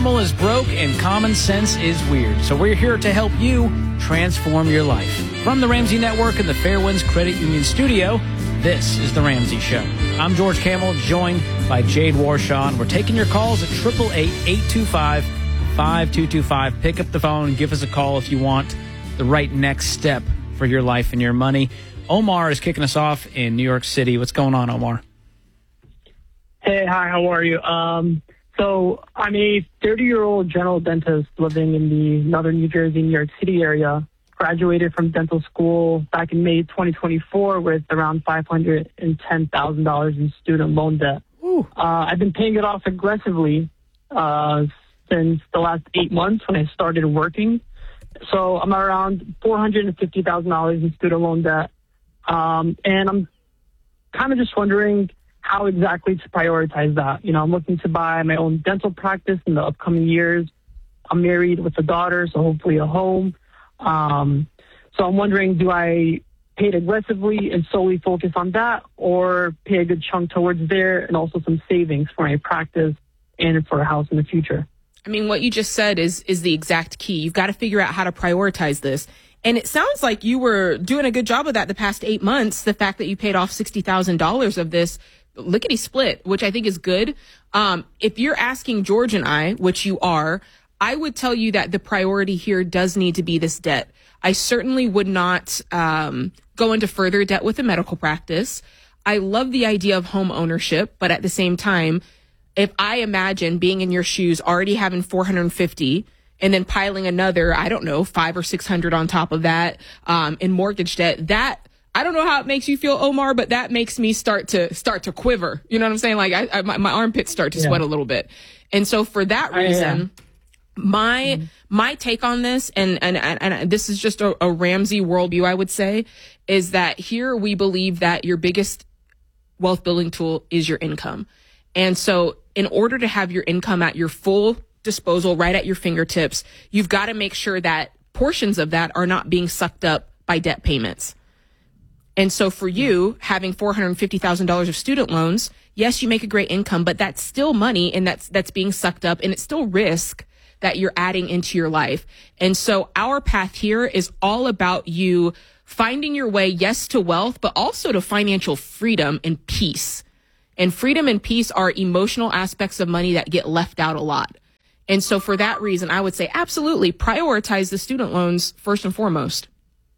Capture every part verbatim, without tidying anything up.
Normal is broke and common sense is weird. So we're here to help you transform your life. From the Ramsey Network and the Fairwinds Credit Union Studio, this is The Ramsey Show. I'm George Camel, joined by Jade Warshaw, and we're taking your calls at eight eight eight, eight two five, five two two five. Pick up the phone and give us a call if you want the right next step for your life and your money. Omar is kicking us off in New York City. What's going on, Omar? Hey, hi, how are you? Um, so I'm a thirty-year-old general dentist living in the northern New Jersey, New York City area. Graduated from dental school back in May twenty twenty-four with around five hundred ten thousand dollars in student loan debt. Uh, I've been paying it off aggressively uh, since the last eight months when I started working. So I'm around four hundred fifty thousand dollars in student loan debt. Um, and I'm kind of just wondering how exactly to prioritize that. You know, I'm looking to buy my own dental practice in the upcoming years. I'm married with a daughter, so hopefully a home. Um, so I'm wondering, do I pay it aggressively and solely focus on that, or pay a good chunk towards there and also some savings for my practice and for a house in the future? I mean, what you just said is is the exact key. You've got to figure out how to prioritize this. And it sounds like you were doing a good job of that the past eight months. The fact that you paid off sixty thousand dollars of this lickety split, which I think is good. Um, if you're asking George and I, which you are, I would tell you that the priority here does need to be this debt. I certainly would not um, go into further debt with a medical practice. I love the idea of home ownership, but at the same time, if I imagine being in your shoes, already having four hundred fifty and then piling another, I don't know, five or six hundred on top of that um, in mortgage debt, that I don't know how it makes you feel, Omar, but that makes me start to start to quiver. You know what I'm saying? Like I, I my, my armpits start to yeah. sweat a little bit. And so for that reason, I, yeah. my mm-hmm. my take on this, and and and, and this is just a, a Ramsey worldview, I would say, is that here we believe that your biggest wealth building tool is your income. And so in order to have your income at your full disposal, right at your fingertips, you've got to make sure that portions of that are not being sucked up by debt payments. And so for you, having four hundred fifty thousand dollars of student loans, yes, you make a great income, but that's still money, and that's that's being sucked up, and it's still risk that you're adding into your life. And so our path here is all about you finding your way, yes, to wealth, but also to financial freedom and peace. And freedom and peace are emotional aspects of money that get left out a lot. And so for that reason, I would say absolutely prioritize the student loans first and foremost.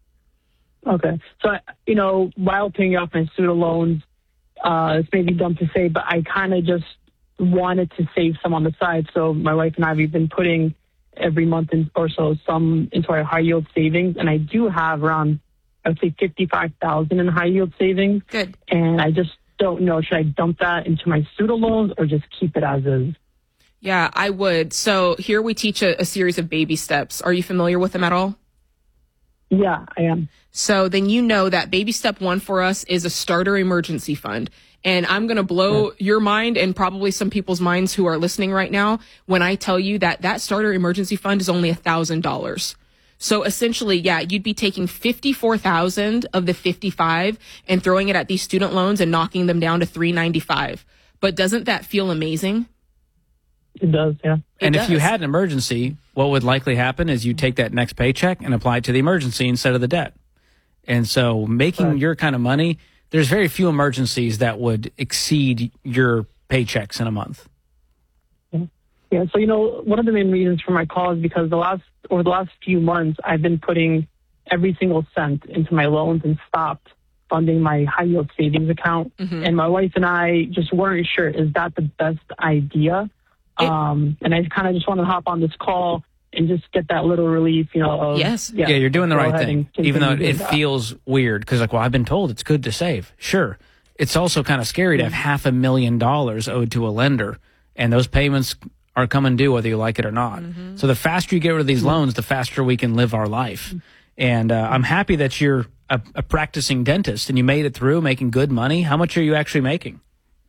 Okay. So, you know, while paying off my student loans, uh, it's maybe dumb to say, but I kind of just wanted to save some on the side. So my wife and I, we've been putting every month in, or so some into our high yield savings. And I do have around, I would say fifty-five thousand in high yield savings. Good. And I just don't know, should I dump that into my student loans or just keep it as is? Yeah, I would. So here we teach a, a series of baby steps. Are you familiar with them at all? Yeah, I am. So then you know that baby step one for us is a starter emergency fund. And I'm going to blow yeah. your mind and probably some people's minds who are listening right now when I tell you that that starter emergency fund is only one thousand dollars. So essentially, yeah, you'd be taking fifty-four thousand of the fifty-five and throwing it at these student loans and knocking them down to three ninety-five. But doesn't that feel amazing? It does, yeah. And it if does. you had an emergency, what would likely happen is you take that next paycheck and apply it to the emergency instead of the debt. And so making right. your kind of money, there's very few emergencies that would exceed your paychecks in a month. Yeah. yeah. So, you know, one of the main reasons for my call is because the last over the last few months, I've been putting every single cent into my loans and stopped funding my high yield savings account. Mm-hmm. And my wife and I just weren't sure, is that the best idea? It, um, and I kind of just want to hop on this call and just get that little relief, you know. Of, yes. Yeah, yeah, you're doing the right thing, even though it that. feels weird. Because, like, well, I've been told it's good to save. Sure. It's also kind of scary to have half a million dollars owed to a lender, and those payments are coming due whether you like it or not. Mm-hmm. So the faster you get rid of these loans, the faster we can live our life. And uh, I'm happy that you're a, a practicing dentist and you made it through making good money. How much are you actually making?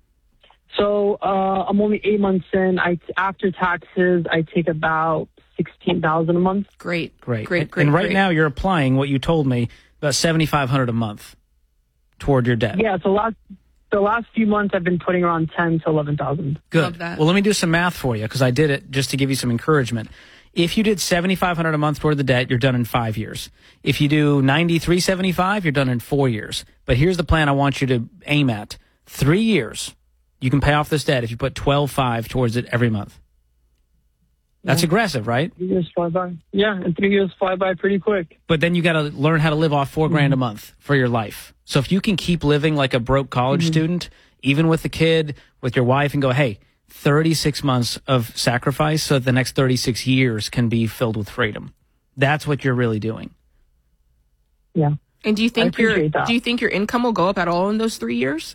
So uh, I'm only eight months in. I after taxes, I take about sixteen thousand a month. Great, great, great, and, great. And right great. now, you're applying what you told me about seventy five hundred a month toward your debt. Yeah. So last the last few months I've been putting around ten to eleven thousand. Good. Love that. Well, let me do some math for you because I did it just to give you some encouragement. If you did seventy-five hundred a month toward the debt, you're done in five years. If you do ninety-three seventy-five, you're done in four years. But here's the plan I want you to aim at. Three years, you can pay off this debt if you put twelve five towards it every month. That's Yeah. aggressive, right? Three years fly by. Yeah, and three years fly by pretty quick. But then you got to learn how to live off four grand a month for your life. So if you can keep living like a broke college Mm-hmm. student, even with the kid, with your wife, and go, hey, thirty-six months of sacrifice so that the next thirty-six years can be filled with freedom. That's what you're really doing. Yeah. And do you think I your appreciate that. do you think your income will go up at all in those three years?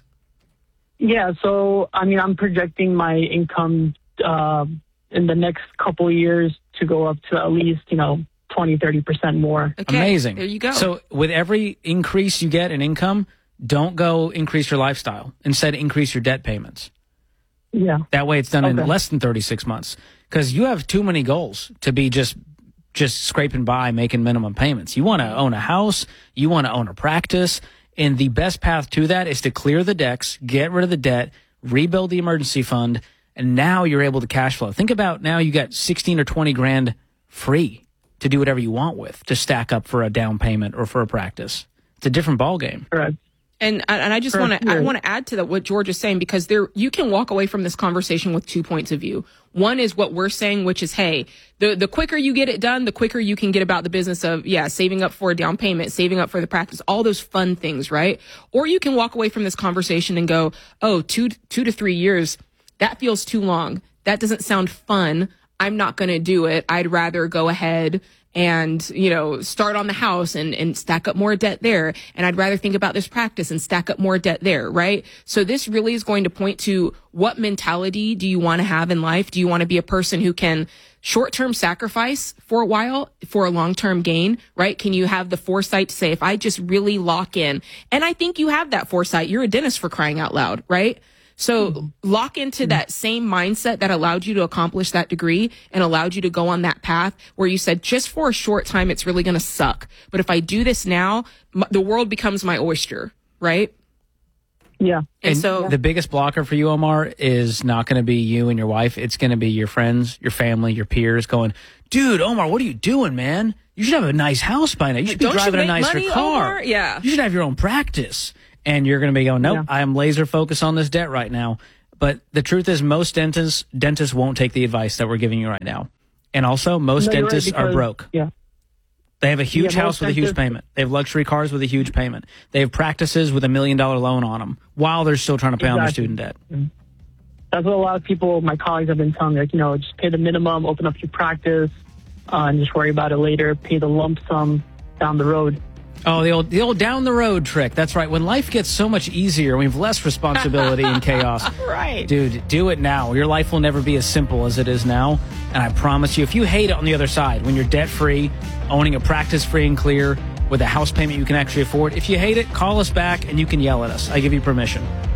Yeah, so, I mean, I'm projecting my income uh, in the next couple of years to go up to at least, you know, twenty, thirty percent more. Okay, Amazing. There you go. So with every increase you get in income, don't go increase your lifestyle. Instead, increase your debt payments. Yeah. That way it's done in Okay. less than thirty-six months. Because you have too many goals to be just just scraping by making minimum payments. You want to own a house. You want to own a practice. And the best path to that is to clear the decks, get rid of the debt, rebuild the emergency fund, and now you're able to cash flow. Think about now you got sixteen or twenty grand free to do whatever you want with, to stack up for a down payment or for a practice. It's a different ballgame. Correct. And and I just Sure, want to I yeah. want to add to that what George is saying, because there you can walk away from this conversation with two points of view. One is what we're saying, which is, hey, the the quicker you get it done, the quicker you can get about the business of yeah, saving up for a down payment, saving up for the practice, all those fun things, right? Or you can walk away from this conversation and go, oh, two two to three years, that feels too long. That doesn't sound fun. I'm not going to do it. I'd rather go ahead and, you know, start on the house and, and stack up more debt there. And I'd rather think about this practice and stack up more debt there, right? So this really is going to point to what mentality do you want to have in life? Do you want to be a person who can short-term sacrifice for a while for a long-term gain, right? Can you have the foresight to say, if I just really lock in, and I think you have that foresight, you're a dentist for crying out loud, right? So lock into that same mindset that allowed you to accomplish that degree and allowed you to go on that path where you said, just for a short time, it's really going to suck. But if I do this now, m- the world becomes my oyster, right? Yeah. And, And so the biggest blocker for you, Omar, is not going to be you and your wife. It's going to be your friends, your family, your peers going, dude, Omar, what are you doing, man? You should have a nice house by now. You should be Don't you driving a make nicer money, car. Omar? Yeah. You should have your own practice. And you're going to be going, nope, Yeah. I am laser focused on this debt right now. But the truth is, most dentists dentists won't take the advice that we're giving you right now. And also, most No, you're right, dentists are because- broke. Yeah. They have a huge Yeah, house most with a huge dentists- payment. They have luxury cars with a huge payment. They have practices with a million dollar loan on them while they're still trying to pay on their Exactly. student debt. That's what a lot of people, my colleagues, have been telling me. Like, you know, just pay the minimum, open up your practice, uh, and just worry about it later. Pay the lump sum down the road. Oh, the old the old down the road trick. That's right. When life gets so much easier, we have less responsibility and chaos. right. Dude, do it now. Your life will never be as simple as it is now. And I promise you, if you hate it on the other side, when you're debt free, owning a practice free and clear, with a house payment you can actually afford, if you hate it, call us back and you can yell at us. I give you permission.